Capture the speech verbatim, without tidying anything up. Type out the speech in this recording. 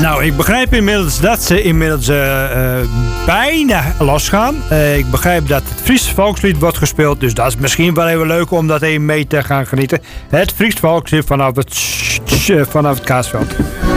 Nou, ik begrijp inmiddels dat ze inmiddels uh, uh, bijna losgaan. Uh, ik begrijp dat het Fries volkslied wordt gespeeld. Dus dat is misschien wel even leuk om dat even mee te gaan genieten. Het Fries volkslied vanaf het, vanaf het Kaasveld.